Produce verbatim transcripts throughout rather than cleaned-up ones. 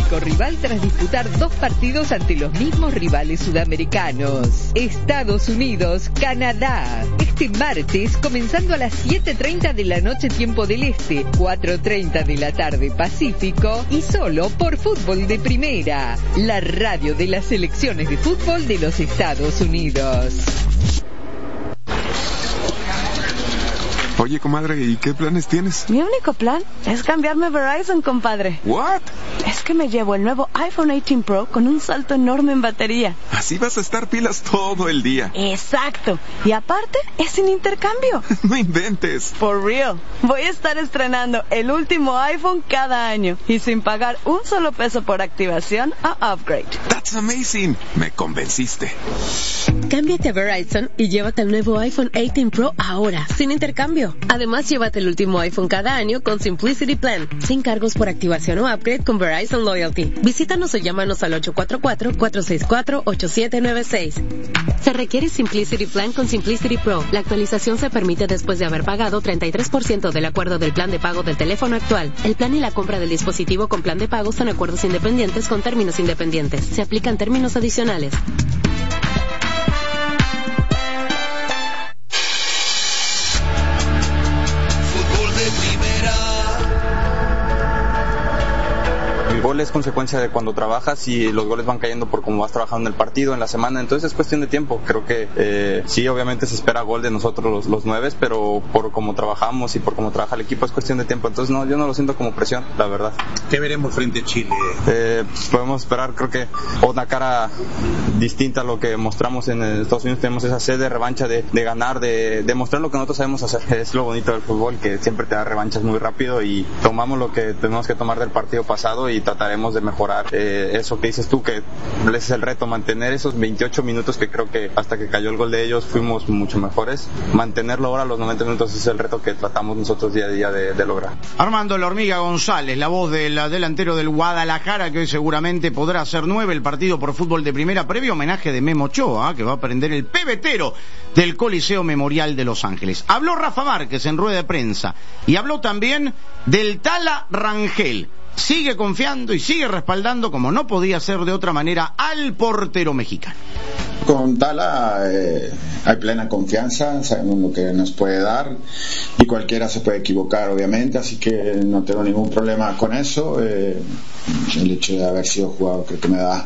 único rival tras disputar dos partidos ante los mismos rivales sudamericanos. Estados Unidos, Canadá. Este martes, comenzando a las siete treinta de la noche tiempo del Este, cuatro treinta de la tarde Pacífico, y solo por Fútbol de Primera, la radio de las selecciones de fútbol de los Estados Unidos. Oye, comadre, ¿y qué planes tienes? Mi único plan es cambiarme a Verizon, compadre. ¿What? Es que me llevo el nuevo iPhone dieciocho Pro con un salto enorme en batería. Así vas a estar pilas todo el día. Exacto. Y aparte, es sin intercambio. No inventes. For real. Voy a estar estrenando el último iPhone cada año y sin pagar un solo peso por activación o upgrade. That's amazing. Me convenciste. Cámbiate a Verizon y llévate el nuevo iPhone dieciocho Pro ahora, sin intercambio. Además, llévate el último iPhone cada año con Simplicity Plan, sin cargos por activación o upgrade con Verizon Loyalty. Visítanos o llámanos al ocho cuatro cuatro, cuatro seis cuatro, ocho siete nueve seis. Se requiere Simplicity Plan con Simplicity Pro. La actualización se permite después de haber pagado treinta y tres por ciento del acuerdo del plan de pago del teléfono actual. El plan y la compra del dispositivo con plan de pago son acuerdos independientes con términos independientes. Se aplican términos adicionales. El gol es consecuencia de cuando trabajas y los goles van cayendo por cómo vas trabajando en el partido, en la semana, entonces es cuestión de tiempo. Creo que eh, sí, obviamente se espera gol de nosotros los, los nueves, pero por cómo trabajamos y por cómo trabaja el equipo es cuestión de tiempo, entonces no, yo no lo siento como presión, la verdad. ¿Qué veremos frente a Chile? Eh, pues podemos esperar, creo que una cara distinta a lo que mostramos en Estados Unidos. Tenemos esa sed de revancha, de, de ganar, de demostrar lo que nosotros sabemos hacer. Es lo bonito del fútbol, que siempre te da revanchas muy rápido y tomamos lo que tenemos que tomar del partido pasado y trataremos de mejorar eh, eso que dices tú, que ese es el reto, mantener esos veintiocho minutos que creo que hasta que cayó el gol de ellos fuimos mucho mejores, mantenerlo ahora a los noventa minutos es el reto que tratamos nosotros día a día de, de lograr. Armando La Hormiga González, la voz del delantero del Guadalajara, que hoy seguramente podrá hacer nueve el partido por Fútbol de Primera, previo homenaje de Memo Ochoa, que va a prender el pebetero del Coliseo Memorial de Los Ángeles. Habló Rafa Márquez en rueda de prensa y habló también del Tala Rangel. Sigue confiando y sigue respaldando, como no podía ser de otra manera, al portero mexicano. Con Tala eh, hay plena confianza, sabemos lo que nos puede dar y cualquiera se puede equivocar, obviamente, así que no tengo ningún problema con eso. Eh, el hecho de haber sido jugador creo que me da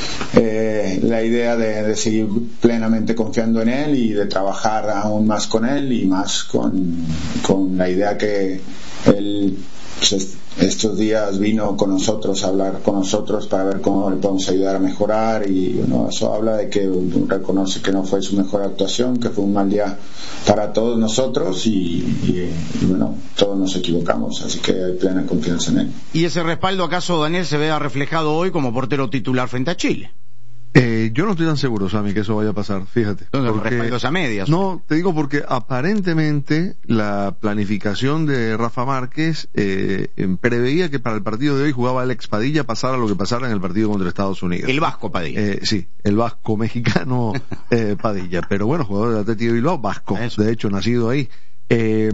eh, la idea de, de seguir plenamente confiando en él y de trabajar aún más con él y más con, con la idea que él pues, estos días vino con nosotros a hablar con nosotros para ver cómo le podemos ayudar a mejorar y bueno, eso habla de que reconoce que no fue su mejor actuación, que fue un mal día para todos nosotros y, y, y bueno, todos nos equivocamos, así que hay plena confianza en él. ¿Y ese respaldo acaso, Daniel, se vea reflejado hoy como portero titular frente a Chile? Eh, yo no estoy tan seguro, Sammy, que eso vaya a pasar, fíjate. Entonces, respaldos a medias. No, te digo porque aparentemente la planificación de Rafa Márquez eh, preveía que para el partido de hoy jugaba Alex Padilla, pasara lo que pasara en el partido contra Estados Unidos. El vasco Padilla. Eh, sí, el vasco mexicano eh, Padilla, pero bueno, jugador del Athletic de Bilbao, vasco, eso. De hecho, nacido ahí. Eh,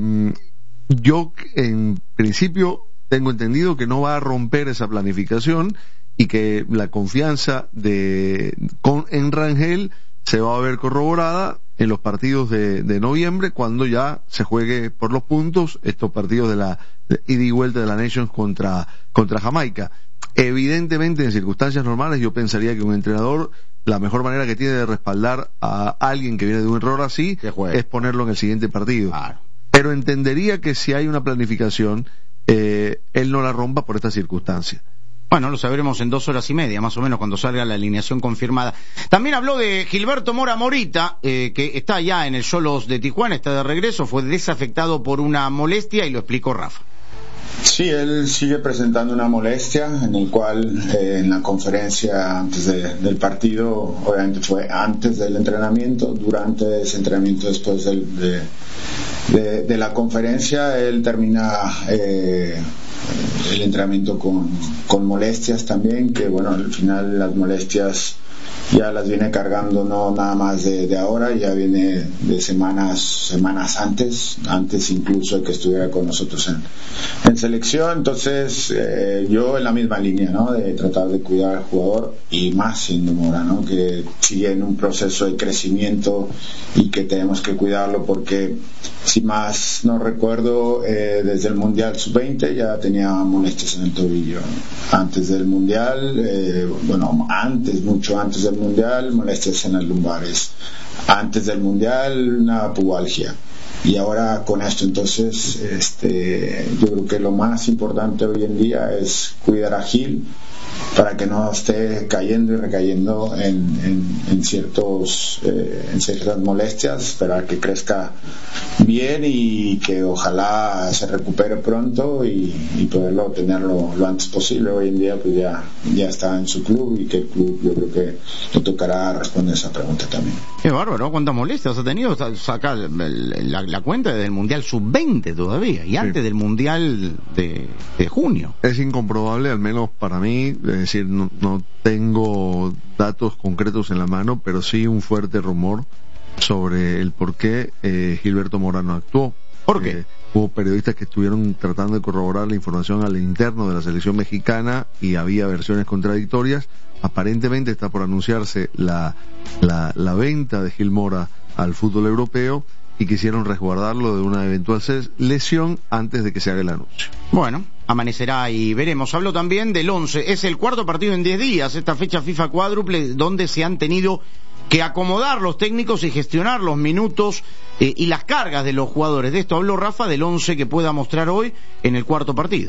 yo, en principio, tengo entendido que no va a romper esa planificación y que la confianza de con en Rangel se va a ver corroborada en los partidos de, de noviembre, cuando ya se juegue por los puntos estos partidos de la de ida y vuelta de la Nations contra contra Jamaica. Evidentemente, en circunstancias normales, yo pensaría que un entrenador, la mejor manera que tiene de respaldar a alguien que viene de un error así es ponerlo en el siguiente partido. Claro. Pero entendería que si hay una planificación, eh, él no la rompa por esta circunstancia. Bueno, lo sabremos en dos horas y media, más o menos, cuando salga la alineación confirmada. También habló de Gilberto Mora Morita, eh, que está ya en el Xolos de Tijuana, está de regreso, fue desafectado por una molestia y lo explicó Rafa. Sí, él sigue presentando una molestia, en el cual eh, en la conferencia antes de, del partido, obviamente fue antes del entrenamiento, durante ese entrenamiento, después del, de, de, de la conferencia, él termina eh, el entrenamiento con, con molestias también, que bueno, al final las molestias ya las viene cargando, no nada más de, de ahora, ya viene de semanas semanas antes, antes incluso de que estuviera con nosotros en, en selección. Entonces eh, yo en la misma línea, ¿no? De tratar de cuidar al jugador, y más siendo Mora, ¿no? Que sigue en un proceso de crecimiento y que tenemos que cuidarlo, porque si más no recuerdo, eh, desde el Mundial sub veinte ya tenía molestias en el tobillo. Antes del Mundial, eh, bueno, antes, mucho antes del Mundial, molestias en las lumbares. Antes del Mundial, una pubalgia. Y ahora con esto, entonces, este, yo creo que lo más importante hoy en día es cuidar a Gil, para que no esté cayendo y recayendo en, en, en ciertos eh, en ciertas molestias, esperar que crezca bien y que ojalá se recupere pronto y, y poderlo tenerlo lo antes posible. Hoy en día pues ya, ya está en su club, y que el club, yo creo que le tocará responder esa pregunta también. Qué bárbaro, ¿cuántas molestias ha tenido? Saca la, la cuenta desde el Mundial sub veinte todavía, y antes sí, del Mundial de, de junio. Es incomprobable, al menos para mí. Es decir, no, no tengo datos concretos en la mano, pero sí un fuerte rumor sobre el por qué eh, Gilberto Mora no actuó. ¿Por qué? Eh, hubo periodistas que estuvieron tratando de corroborar la información al interno de la selección mexicana y había versiones contradictorias. Aparentemente está por anunciarse la, la, la venta de Gil Mora al fútbol europeo, y quisieron resguardarlo de una eventual lesión antes de que se haga el anuncio. Bueno, amanecerá y veremos. Habló también del once. Es el cuarto partido en diez días, esta fecha FIFA cuádruple, donde se han tenido que acomodar los técnicos y gestionar los minutos eh, y las cargas de los jugadores. De esto habló Rafa, del once que pueda mostrar hoy en el cuarto partido.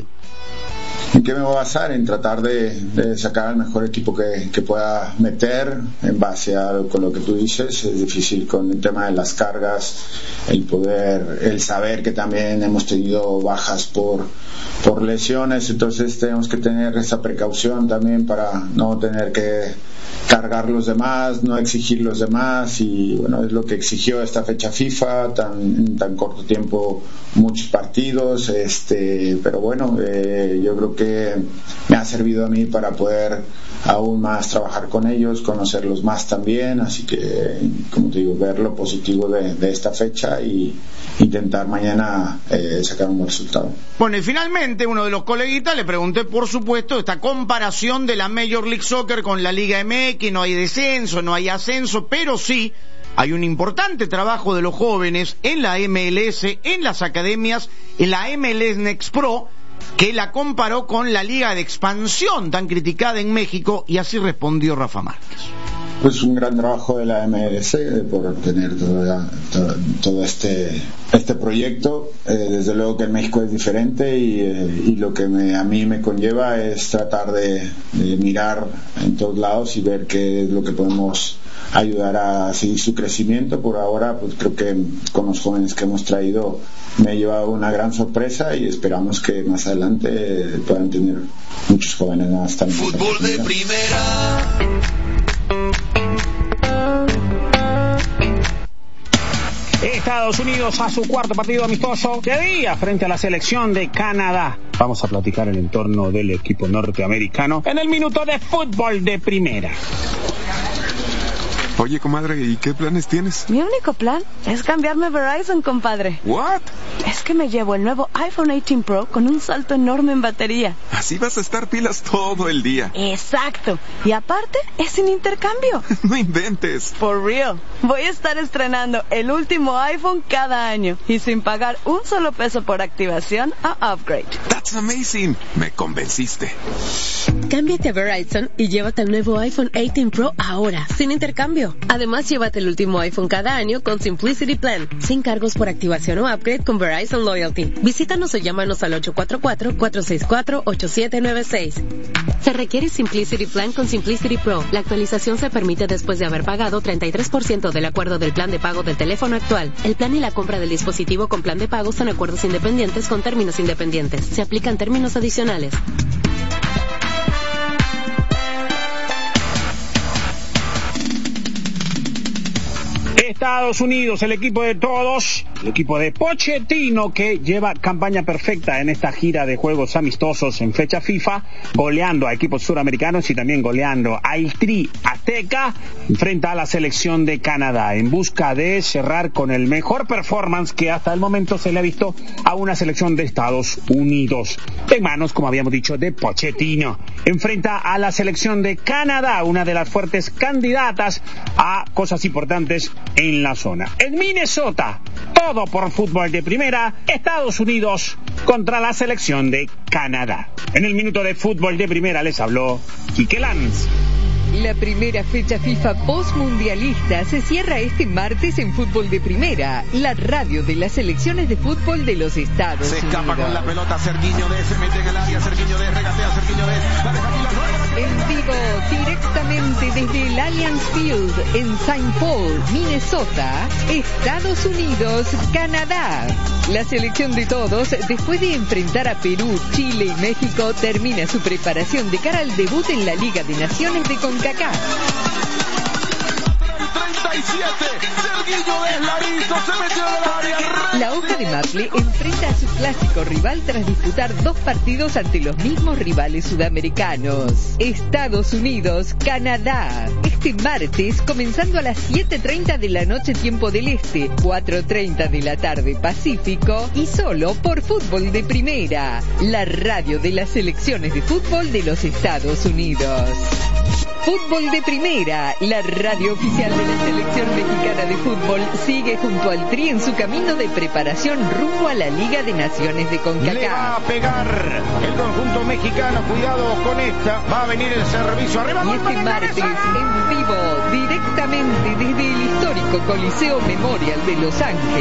¿En qué me voy a basar? En tratar de, de sacar al mejor equipo que, que pueda meter en base a con lo que tú dices. Es difícil con el tema de las cargas, el poder, el saber que también hemos tenido bajas por, por lesiones, entonces tenemos que tener esa precaución también para no tener que cargar los demás, no exigir los demás, y bueno, es lo que exigió esta fecha FIFA, tan, en tan corto tiempo, muchos partidos, este, pero bueno, eh, yo creo que me ha servido a mí para poder aún más trabajar con ellos, conocerlos más también, así que, como te digo, ver lo positivo de, de esta fecha y intentar mañana eh, sacar un buen resultado. Bueno, y finalmente uno de los coleguitas le pregunté, por supuesto, esta comparación de la Major League Soccer con la Liga M X. No hay descenso, no hay ascenso, pero sí hay un importante trabajo de los jóvenes en la M L S, en las academias, en la M L S Next Pro, que la comparó con la Liga de Expansión tan criticada en México, y así respondió Rafa Márquez. Pues un gran trabajo de la M L S por tener todo, todo, todo este este proyecto. Eh, desde luego que en México es diferente, y, eh, y lo que me, a mí me conlleva es tratar de, de mirar en todos lados y ver qué es lo que podemos ayudar a seguir su crecimiento. Por ahora, pues creo que con los jóvenes que hemos traído me ha llevado una gran sorpresa, y esperamos que más adelante puedan tener muchos jóvenes más también. Fútbol de primera. Estados Unidos a su cuarto partido amistoso de día frente a la selección de Canadá. Vamos a platicar en el entorno del equipo norteamericano en el minuto de fútbol de primera. Oye, comadre, ¿y qué planes tienes? Mi único plan es cambiarme a Verizon, compadre. ¿What? Es que me llevo el nuevo iPhone dieciocho Pro con un salto enorme en batería. Así vas a estar pilas todo el día. Exacto. Y aparte, es sin intercambio. No inventes. For real. Voy a estar estrenando el último iPhone cada año y sin pagar un solo peso por activación a upgrade. That's amazing. Me convenciste. Cámbiate a Verizon y llévate el nuevo iPhone dieciocho Pro ahora, sin intercambio. Además, llévate el último iPhone cada año con Simplicity Plan, sin cargos por activación o upgrade con Verizon Loyalty. Visítanos o llámanos al ocho cuatro cuatro, cuatro seis cuatro, ocho siete nueve seis. Se requiere Simplicity Plan con Simplicity Pro. La actualización se permite después de haber pagado treinta y tres por ciento del acuerdo del plan de pago del teléfono actual. El plan y la compra del dispositivo con plan de pago son acuerdos independientes con términos independientes. Se aplican términos adicionales. Estados Unidos, el equipo de todos, el equipo de Pochettino, que lleva campaña perfecta en esta gira de juegos amistosos en fecha FIFA, goleando a equipos suramericanos y también goleando al Tri Azteca, enfrenta a la selección de Canadá en busca de cerrar con el mejor performance que hasta el momento se le ha visto a una selección de Estados Unidos, en manos, como habíamos dicho, de Pochettino. Enfrenta a la selección de Canadá, una de las fuertes candidatas a cosas importantes en la zona. En Minnesota, todo por fútbol de primera, Estados Unidos contra la selección de Canadá. En el minuto de fútbol de primera les habló Quique Lanz. La primera fecha FIFA postmundialista se cierra este martes en Fútbol de Primera, la radio de las selecciones de fútbol de los Estados Unidos. Se escapa con la pelota Sergiño de se mete en el área, Sergiño de regatea, Sergiño de la deja aquí, la nueva. En vivo, directamente desde el Allianz Field en Saint Paul, Minnesota, Estados Unidos, Canadá. La selección de todos, después de enfrentar a Perú, Chile y México, termina su preparación de cara al debut en la Liga de Naciones de CONCACAF. treinta y siete, Sergiño de Larito se metió en el área. La Hoja de Maple enfrenta a su clásico rival tras disputar dos partidos ante los mismos rivales sudamericanos. Estados Unidos, Canadá. Este martes, comenzando a las siete treinta de la noche tiempo del Este, cuatro treinta de la tarde Pacífico, y solo por Fútbol de Primera, la radio de las selecciones de fútbol de los Estados Unidos. Fútbol de Primera, la radio oficial de la selección mexicana de fútbol, sigue junto al Tri en su camino de preparación rumbo a la Liga de Naciones de CONCACAF. Le va a pegar el conjunto mexicano, cuidado con esta, va a venir el servicio arriba. Y este martes, en vivo, directamente desde el histórico Coliseo Memorial de Los Ángeles.